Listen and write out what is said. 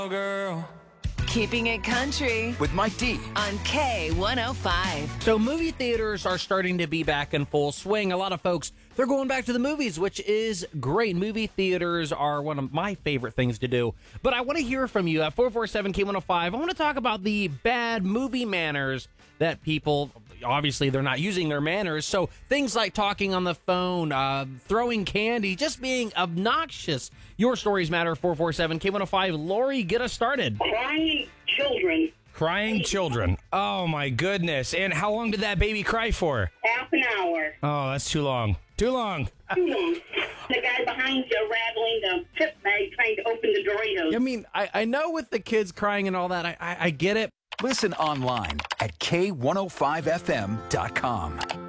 Girl. Keeping it country with Mike D on K105. So movie theaters are starting to be back in full swing. A lot of folks, they're going back to the movies, which is great. Movie theaters are one of my favorite things to do. But I want to hear from you at 447-K105. I want to talk about the bad movie manners that people, obviously they're not using their manners. So things like talking on the phone, throwing candy, just being obnoxious. Your stories matter. 447-K105. Lori, get us started. Crying children. Crying children. Oh, my goodness. And how long did that baby cry for? Half an hour. Oh, that's too long. Too long. Too long. The guy behind you rattling the chip bag trying to open the Doritos. I mean, I know with the kids crying and all that, I get it. Listen online at K105FM.com.